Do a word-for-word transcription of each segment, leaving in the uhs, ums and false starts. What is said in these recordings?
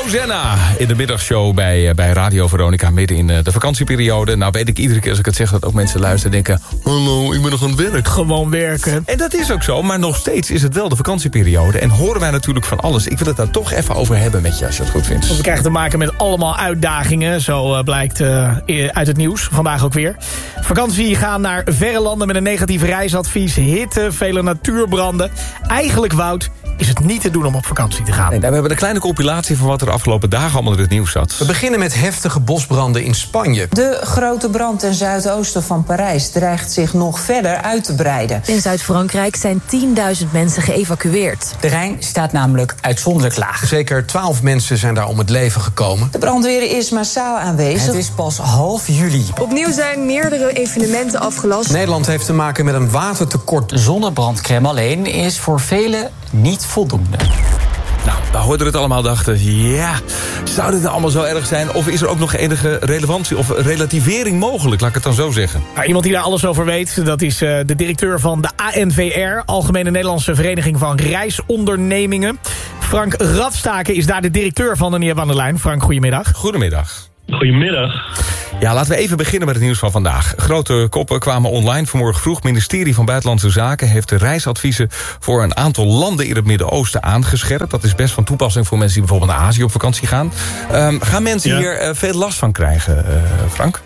Rosanna in de middagshow bij, bij Radio Veronica midden in de vakantieperiode. Nou weet ik iedere keer als ik het zeg dat ook mensen luisteren denken... hallo, ik ben nog aan het werk. Gewoon werken. En dat is ook zo, maar nog steeds is het wel de vakantieperiode. En horen wij natuurlijk van alles. Ik wil het daar toch even over hebben met je, als je het goed vindt. We krijgen te maken met allemaal uitdagingen. Zo uh, blijkt uh, uit het nieuws. Vandaag ook weer. Vakantie gaan naar verre landen met een negatief reisadvies. Hitte, vele natuurbranden. Eigenlijk, Wout, is het niet te doen om op vakantie te gaan. Nee, we hebben een kleine compilatie van wat er de afgelopen dagen allemaal in het nieuws zat. We beginnen met heftige bosbranden in Spanje. De grote brand ten zuidoosten van Parijs dreigt zich nog verder uit te breiden. In Zuid-Frankrijk zijn tienduizend mensen geëvacueerd. De Rijn staat namelijk uitzonderlijk laag. Zeker twaalf mensen zijn daar om het leven gekomen. De brandweer is massaal aanwezig. Het is pas half juli. Opnieuw zijn meerdere evenementen afgelast. Nederland heeft te maken met een watertekort. Zonnebrandcrème alleen is voor velen niet voldoende. Nou, we hoorden het allemaal, dachten, ja, zou dit nou allemaal zo erg zijn? Of is er ook nog enige relevantie of relativering mogelijk, laat ik het dan zo zeggen? Nou, iemand die daar alles over weet, dat is uh, de directeur van de A N V R... Algemene Nederlandse Vereniging van Reisondernemingen. Frank Radstaken is daar de directeur van, en die hebben we aan de lijn. Frank, goedemiddag. Goedemiddag. Goedemiddag. Ja, laten we even beginnen met het nieuws van vandaag. Grote koppen kwamen online vanmorgen vroeg. Het ministerie van Buitenlandse Zaken heeft de reisadviezen voor een aantal landen in het Midden-Oosten aangescherpt. Dat is best van toepassing voor mensen die bijvoorbeeld naar Azië op vakantie gaan. Um, gaan mensen ja. hier uh, veel last van krijgen, uh, Frank?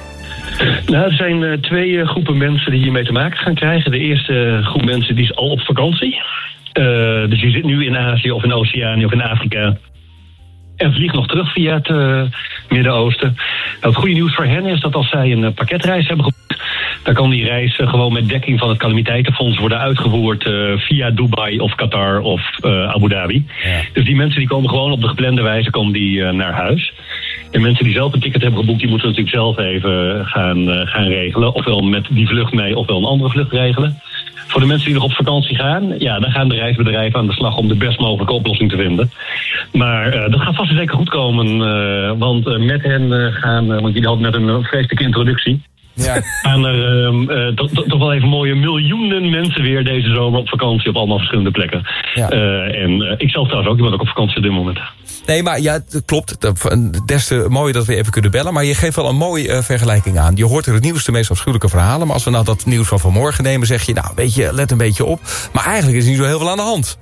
Nou, er zijn uh, twee uh, groepen mensen die hiermee te maken gaan krijgen. De eerste uh, groep mensen die is al op vakantie. Uh, dus die zit nu in Azië of in Oceanië of in Afrika. En vliegt nog terug via het uh, Midden-Oosten. Nou, het goede nieuws voor hen is dat als zij een uh, pakketreis hebben geboekt, dan kan die reis uh, gewoon met dekking van het calamiteitenfonds worden uitgevoerd uh, via Dubai of Qatar of uh, Abu Dhabi. Ja. Dus die mensen die komen gewoon op de geplande wijze komen die, uh, naar huis. En mensen die zelf een ticket hebben geboekt, die moeten natuurlijk zelf even gaan, uh, gaan regelen. Ofwel met die vlucht mee, ofwel een andere vlucht regelen. Voor de mensen die nog op vakantie gaan, ja, dan gaan de reisbedrijven aan de slag om de best mogelijke oplossing te vinden. Maar uh, dat gaat vast en zeker goed komen, uh, want uh, met hen uh, gaan, uh, want jullie hadden net een vreselijke introductie. Ja. Gaan er uh, uh, toch, toch wel even mooie miljoenen mensen weer deze zomer op vakantie op allemaal verschillende plekken. Ja. Uh, en uh, ik zelf trouwens ook, ik ben ook op vakantie op dit moment. Nee, maar ja, het klopt. Des te mooier dat we even kunnen bellen. Maar je geeft wel een mooie uh, vergelijking aan. Je hoort er het nieuws, de meest afschuwelijke verhalen. Maar als we nou dat nieuws van vanmorgen nemen, zeg je, nou, weet je, let een beetje op. Maar eigenlijk is er niet zo heel veel aan de hand.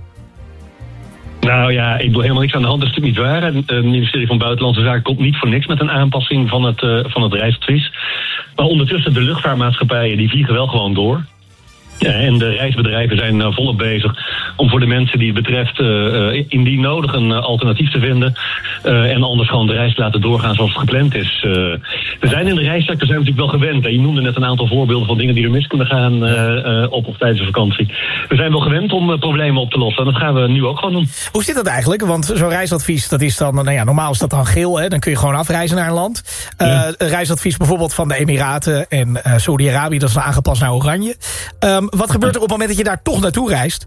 Nou ja, ik bedoel helemaal niks aan de hand. Dat is natuurlijk niet waar. Het ministerie van Buitenlandse Zaken komt niet voor niks met een aanpassing van het, uh, van het reisadvies. Maar ondertussen, de luchtvaartmaatschappijen, die vliegen wel gewoon door. Ja, en de reisbedrijven zijn uh, volop bezig om voor de mensen die het betreft uh, indien nodig een uh, alternatief te vinden. Uh, en anders gewoon de reis te laten doorgaan zoals het gepland is. Uh, we zijn in de reissector zijn we natuurlijk wel gewend. Hè. Je noemde net een aantal voorbeelden van dingen die er mis kunnen gaan uh, uh, op of tijdens de vakantie. We zijn wel gewend om uh, problemen op te lossen. En dat gaan we nu ook gewoon doen. Hoe zit dat eigenlijk? Want zo'n reisadvies, dat is dan, nou ja, normaal is dat dan geel. Hè? Dan kun je gewoon afreizen naar een land. Uh, ja. Een reisadvies bijvoorbeeld van de Emiraten en uh, Saudi-Arabië, dat is dan aangepast naar oranje. Um, Wat gebeurt er op het moment dat je daar toch naartoe reist?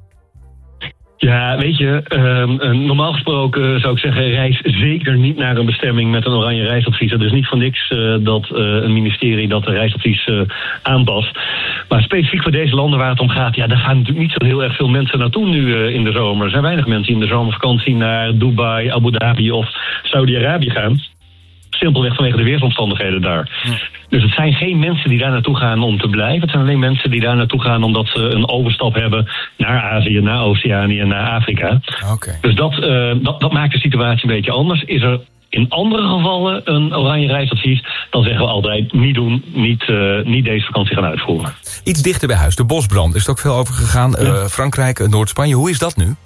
Ja, weet je, uh, normaal gesproken zou ik zeggen, reis zeker niet naar een bestemming met een oranje reisadvies. Het is niet van niks uh, dat uh, een ministerie dat reisadvies uh, aanpast. Maar specifiek voor deze landen waar het om gaat, ja, daar gaan natuurlijk niet zo heel erg veel mensen naartoe nu uh, in de zomer. Er zijn weinig mensen die in de zomervakantie naar Dubai, Abu Dhabi of Saudi-Arabië gaan. Simpelweg vanwege de weersomstandigheden daar. Ja. Dus het zijn geen mensen die daar naartoe gaan om te blijven. Het zijn alleen mensen die daar naartoe gaan omdat ze een overstap hebben naar Azië, naar Oceanië en naar Afrika. Okay. Dus dat, uh, dat, dat maakt de situatie een beetje anders. Is er in andere gevallen een oranje reisadvies, dan zeggen we altijd niet doen, niet, uh, niet deze vakantie gaan uitvoeren. Iets dichter bij huis, de bosbrand. Is er ook veel over gegaan. Ja. Uh, Frankrijk, Noord-Spanje, hoe is dat nu?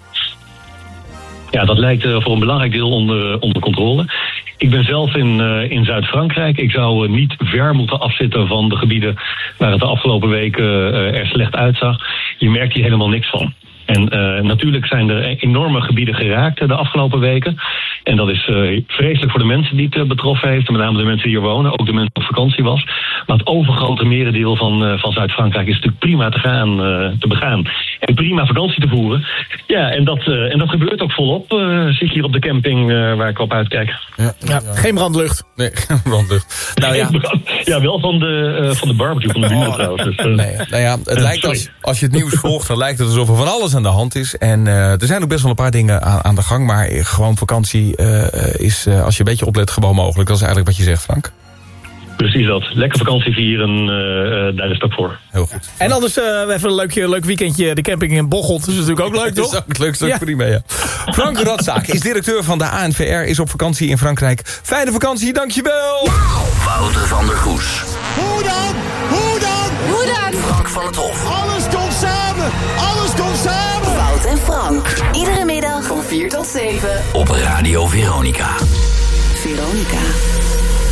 Ja, dat lijkt uh, voor een belangrijk deel onder, onder controle. Ik ben zelf in, uh, in Zuid-Frankrijk. Ik zou uh, niet ver moeten afzitten van de gebieden waar het de afgelopen weken uh, er slecht uitzag. Je merkt hier helemaal niks van. En uh, natuurlijk zijn er enorme gebieden geraakt de afgelopen weken. En dat is uh, vreselijk voor de mensen die het uh, betroffen heeft. En met name de mensen die hier wonen, ook de mensen die op vakantie was. Maar het overgrote merendeel van, uh, van Zuid-Frankrijk is natuurlijk prima te, gaan, uh, te begaan. En prima vakantie te voeren. Ja, en dat, uh, en dat gebeurt ook volop. Uh, zie ik hier op de camping uh, waar ik op uitkijk. Ja, ja, geen brandlucht. Nee, geen brandlucht. Nou ja, ja wel van de, uh, van de barbecue, van de buren trouwens. Dus, uh, nee, nou ja, het uh, lijkt als, als je het nieuws volgt, dan lijkt het alsof er van alles aan de hand is. En uh, er zijn ook best wel een paar dingen aan, aan de gang. Maar gewoon vakantie uh, is, uh, als je een beetje oplet, gewoon mogelijk. Dat is eigenlijk wat je zegt, Frank. Precies dat. Lekker vakantie vieren, uh, uh, daar is het ook voor. Heel goed. En anders uh, even een leuk, leuk weekendje de camping in Bocholt. Dat is natuurlijk ook leuk, toch? Dat is ook het leukste, ja. prima, ja. Frank Radzaak is directeur van de A N V R, is op vakantie in Frankrijk. Fijne vakantie, dankjewel! Wouter van der Goes. Hoe dan? Hoe dan? Hoe dan? Frank van het Hof. Alles komt samen! Alles komt samen! Wout en Frank. Iedere middag van vier tot zeven. Op Radio Veronica. Veronica.